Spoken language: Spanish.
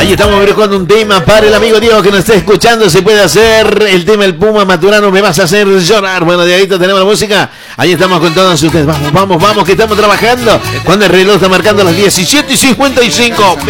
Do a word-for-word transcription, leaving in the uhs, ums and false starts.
Ahí estamos buscando un tema para el amigo Diego que nos está escuchando. Se puede hacer el tema El Puma Maturano, me vas a hacer llorar. Bueno, Dieguito, tenemos la música. Ahí estamos con todos ustedes. Vamos, vamos, vamos, que estamos trabajando. Cuando el reloj está marcando las diecisiete y cincuenta y cinco.